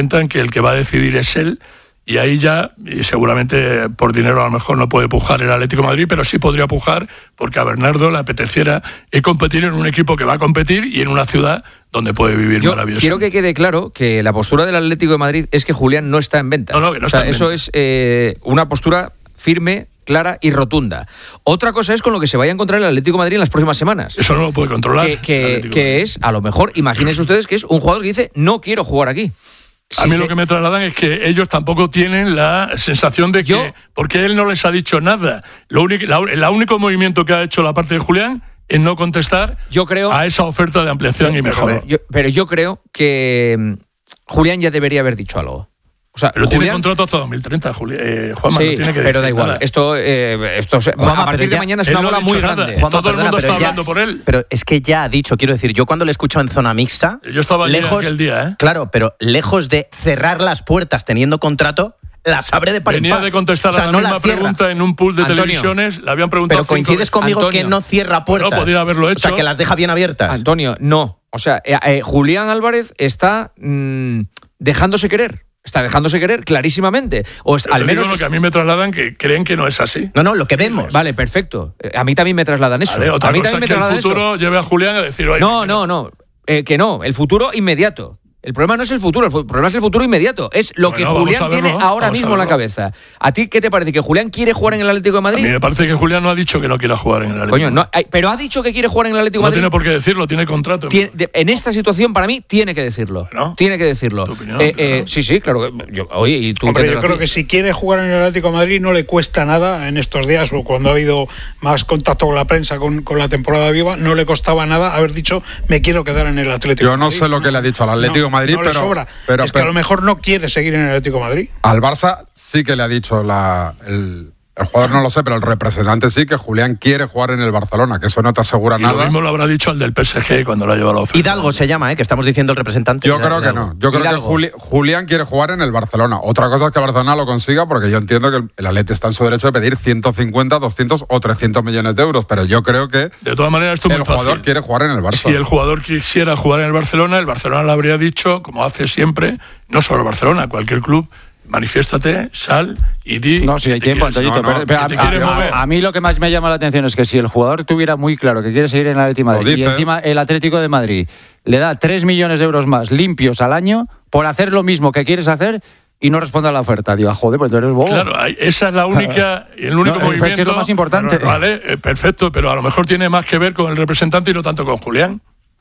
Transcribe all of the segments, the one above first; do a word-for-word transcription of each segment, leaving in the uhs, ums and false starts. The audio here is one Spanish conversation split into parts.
cuenta en que el que va a decidir es él, y ahí ya, y seguramente por dinero a lo mejor no puede pujar el Atlético de Madrid, pero sí podría pujar porque a Bernardo le apeteciera competir en un equipo que va a competir y en una ciudad donde puede vivir Yo maravilloso. Quiero que quede claro que la postura del Atlético de Madrid es que Julián no está en venta. No, no, que no o sea, está en eso venta. es eh, una postura firme, clara y rotunda. Otra cosa es con lo que se vaya a encontrar el Atlético de Madrid en las próximas semanas. Eso no lo puede controlar. Que, que, que es, a lo mejor, imagínense ustedes que es un jugador que dice, no quiero jugar aquí. A Si mí se... lo que me trasladan es que ellos tampoco tienen la sensación de que... Yo... Porque él no les ha dicho nada. Lo único, la, el único movimiento que ha hecho la parte de Julián es no contestar yo creo, a esa oferta de ampliación y mejora. Pero yo, pero yo creo que um, Julián ya debería haber dicho algo. O sea, pero Julián... tiene contrato hasta dos mil treinta, Juli... eh, Juanma, sí, no tiene que pero decir da igual. nada. Esto, eh, esto se... Juanma, a partir de ya, mañana es una no bola muy nada. grande. Juanma, Todo el perdona, mundo está ya, hablando por él. Pero es que ya ha dicho, quiero decir, yo cuando le escucho en zona mixta... Yo estaba allí lejos, aquel día, ¿eh? Claro, pero lejos de cerrar las puertas teniendo contrato, las abre de par en Venía par. de contestar o sea, a la no misma las cierra. pregunta en un pool de Antonio, televisiones. Le habían preguntado Pero coincides cinco... conmigo Antonio, que no cierra puertas. Bueno, podría haberlo hecho. O sea, que las deja bien abiertas. Antonio, no. O sea, eh, eh, Julián Álvarez está mmm, dejándose querer. Está dejándose querer clarísimamente. O es, Pero al te digo menos lo que a mí me trasladan que creen que no es así. No, no, lo que vemos. Vale, perfecto. Eh, A mí también me trasladan eso. Vale, otra a mí cosa también me es que el trasladan futuro eso. lleve a Julián a decir... No, no, no. Eh, que no. El futuro inmediato. El problema no es el futuro, el fu- problema es el futuro inmediato. Es lo Bueno, que vamos Julián a verlo, tiene ahora vamos a mismo en la verlo. cabeza. ¿A ti qué te parece? ¿Que Julián quiere jugar en el Atlético de A Madrid? mí me parece que Julián no ha dicho que no quiera jugar en el Atlético. Coño, no, hay- pero ha dicho que quiere jugar en el Atlético de No Madrid. tiene por qué decirlo, tiene contrato. Tiene- de- en esta situación, para mí, tiene que decirlo. Bueno, tiene que decirlo. tu opinión, Eh, claro. eh, sí, sí, claro. que- Yo, oye, ¿y tú Hombre, qué yo te- creo que si quiere jugar en el Atlético de Madrid no le cuesta nada en estos días, o cuando ha habido más contacto con la prensa con, con la temporada viva, no le costaba nada haber dicho me quiero quedar en el Atlético Yo de no Madrid. sé lo que le ha dicho al Atlético de No, Madrid, no le pero, sobra. pero, es que a lo mejor no quiere seguir en el Atlético de Madrid. al Barça sí que le ha dicho la, el, el jugador, no lo sé, pero el representante sí, que Julián quiere jugar en el Barcelona, que eso no te asegura Y nada. lo mismo lo habrá dicho al del P S G cuando lo ha llevado a la oferta. Hidalgo se llama, ¿eh? Que estamos diciendo el representante. Yo Hidalgo. creo que no. Yo creo Hidalgo. que Juli- Julián quiere jugar en el Barcelona. Otra cosa es que Barcelona lo consiga, porque yo entiendo que el, el Atleti está en su derecho de pedir ciento cincuenta, doscientos o trescientos millones de euros, pero yo creo que De todas maneras, esto es el muy fácil. jugador quiere jugar en el Barça. Si el jugador quisiera jugar en el Barcelona, el Barcelona le habría dicho, como hace siempre, no solo el Barcelona, cualquier club, manifiéstate, sal y di... No, si hay que te tiempo, quieres- Antoñito. no, no, pero- pero que a, te quieres a- mover. a mí lo que más me llama la atención es que si el jugador tuviera muy claro que quiere seguir en el Atlético de Lo Madrid y dices. encima el Atlético de Madrid le da tres millones de euros más limpios al año por hacer lo mismo que quieres hacer y no responde a la oferta. Digo, joder, pues tú eres bobo. Claro, hay- esa es la única, el único No, pero movimiento... es que es lo más importante. Vale, eh, perfecto, pero a lo mejor tiene más que ver con el representante y no tanto con Julián.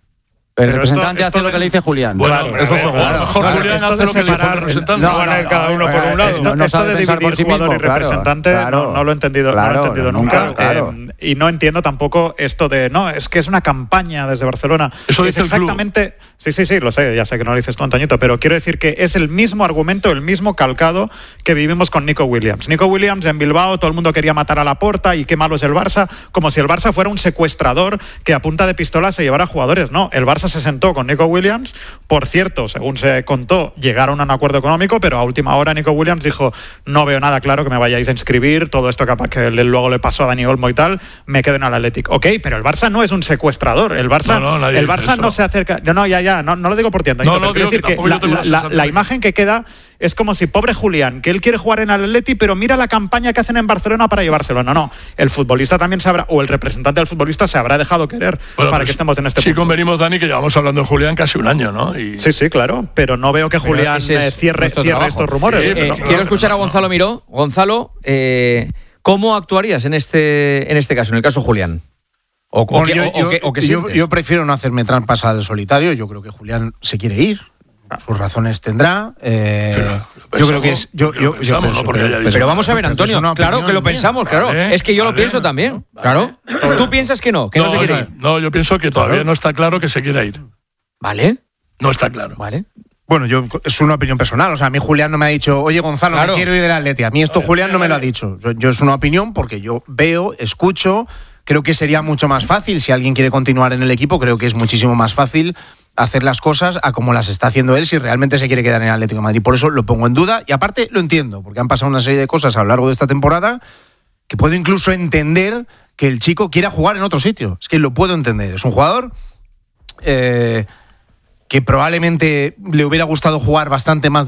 El Pero representante esto- esto hace lo de- que le dice Julián. Bueno, Claro, eso claro, seguro. claro. A lo mejor Claro, Julián esto hace de lo que le dijo el separar- representante. no, van a ir cada uno por un lado. Esto Esto, no esto sabe de pensar dividir por sí jugador mismo, y claro, representante claro. no, no lo he entendido, Claro, no lo he entendido nunca, nunca. claro. Eh, y no entiendo tampoco esto de, no, es que es una campaña desde Barcelona. Eso Es dice el club. exactamente, sí, sí, sí, lo sé, ya sé que no lo dices tú, Antoñito, pero quiero decir que es el mismo argumento, el mismo calcado que vivimos con Nico Williams. Nico Williams en Bilbao, todo el mundo quería matar a Laporta y qué malo es el Barça, como si el Barça fuera un secuestrador que a punta de pistola se llevara jugadores. No, el Barça se sentó con Nico Williams, por cierto, según se contó, llegaron a un acuerdo económico, pero a última hora Nico Williams dijo, no veo nada claro que me vayáis a inscribir, todo esto capaz que le- luego le pasó a Dani Olmo y tal, me quedo en el Athletic. Ok, pero el Barça no es un secuestrador, el Barça, No, no, nadie el dice Barça eso. no se acerca, no, no, ya, ya, no, no lo digo por ti, Antonio, No, no, pero quiero digo que decir que tampoco la, yo tengo la- la la- sensación la de- imagen que queda es como si pobre Julián, que él quiere jugar en el Atleti, pero mira la campaña que hacen en Barcelona para llevárselo. No, no, el futbolista también se habrá, o el representante del futbolista se habrá dejado querer Bueno, para pues que estemos en este sí punto. convenimos, Dani, que llevamos hablando de Julián casi un año, ¿no? Y... Sí, sí, claro, pero no veo que Pero Julián ese es eh, cierre, nuestro cierre trabajo. estos rumores. Sí, Eh, pero- quiero pero- escuchar a no, no. Gonzalo Miró. Gonzalo, eh, ¿cómo actuarías en este, en este caso, en el caso Julián? ¿O, o Bueno, qué, yo, o- o yo- qué- o qué yo- sientes? yo prefiero no hacerme trampas al solitario. Yo creo que Julián se quiere ir. Sus razones tendrá. eh, Pero yo creo que es. Yo, porque yo, lo pensamos, yo pienso, no porque haya pero- dicho. Pero vamos a ver, pero que es Antonio, una claro opinión que lo mía. pensamos, claro. Vale, es que yo lo vale, pienso también, vale. claro. ¿Tú piensas que no? Que no, se quiere no, ir. no, yo pienso que todavía no está claro que se quiera ir. Vale, No está claro. vale. Bueno, yo es una opinión personal. O sea, a mí Julián no me ha dicho, oye, Gonzalo, Claro. me quiero ir del Atleti. A mí esto Julián no me lo ha dicho. Yo, yo es una opinión porque yo veo, escucho. Creo que sería mucho más fácil. Si alguien quiere continuar en el equipo, creo que es muchísimo más fácil hacer las cosas a como las está haciendo él si realmente se quiere quedar en el Atlético de Madrid. Por eso lo pongo en duda y aparte lo entiendo, porque han pasado una serie de cosas a lo largo de esta temporada que puedo incluso entender que el chico quiera jugar en otro sitio. Es que lo puedo entender. Es un jugador eh, que probablemente le hubiera gustado jugar bastante más